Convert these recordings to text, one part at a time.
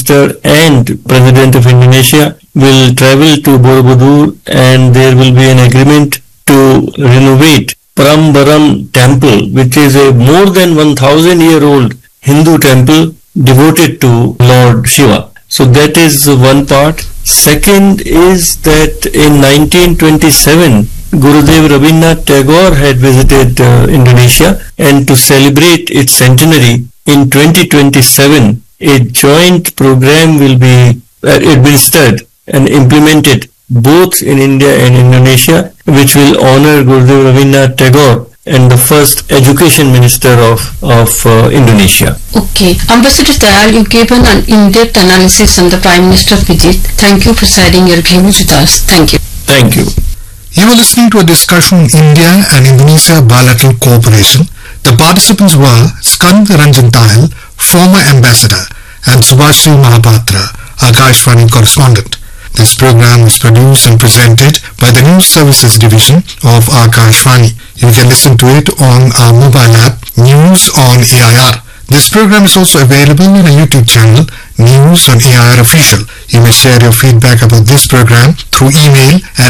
Minister and President of Indonesia will travel to Borobudur, and there will be an agreement to renovate Prambaram Temple, which is a more than 1,000-year-old Hindu temple devoted to Lord Shiva. So that is one part. Second is that in 1927, Gurudev Rabindranath Tagore had visited Indonesia, and to celebrate its centenary in 2027, a joint program will be administered and implemented both in India and Indonesia, which will honor Gurudev Rabindranath Tagore and the first education minister of Indonesia. Okay. Ambassador Dayal, you've given an in-depth analysis on the Prime Minister's visit. Thank you for sharing your views with us. Thank you. Thank you. You were listening to a discussion on India and Indonesia bilateral cooperation. The participants were Skand Ranjan Dayal, former ambassador, and Subhashri Mahapatra, Akashvani correspondent. This program is produced and presented by the News Services Division of Akashvani. You can listen to it on our mobile app, News on AIR. This program is also available on our YouTube channel, News on AIR Official. You may share your feedback about this program through email at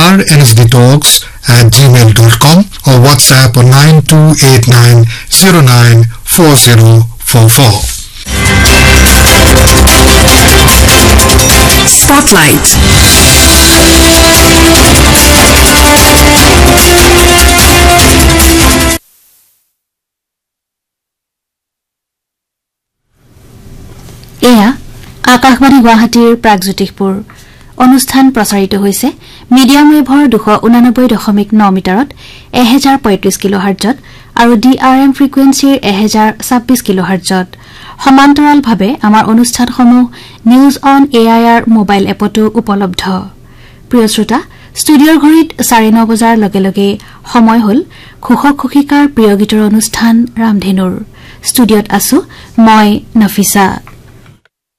airnsdtalks@gmail.com or WhatsApp on 9289094044. Spotlight. এয়া আকাশবাণী গুৱাহাটীৰ প্ৰাগজ্যোতিষপুৰ অনুষ্ঠান প্ৰচাৰিত হৈছে medium ৱেভৰ 289.9 মিটাৰত 1035 কিলোহাৰ্টজত আৰু DRM ফ্ৰিকুৱেন্সিৰ 1026 কিলোহাৰ্টজত সমান্তৰালভাৱে আমাৰ অনুষ্ঠানসমূহ news on AIR mobile এপতো উপলব্ধ। প্ৰিয় শ্ৰোতা, ষ্টুডিঅ'ৰ ঘড়ীত 9:30 বজাৰ লগে লগে সময় হ'ল খুশক খুশিকাৰ প্ৰিয় গীতৰ অনুষ্ঠান ৰামধেনুৰ। ষ্টুডিঅ'ত আছো মই নফিসা।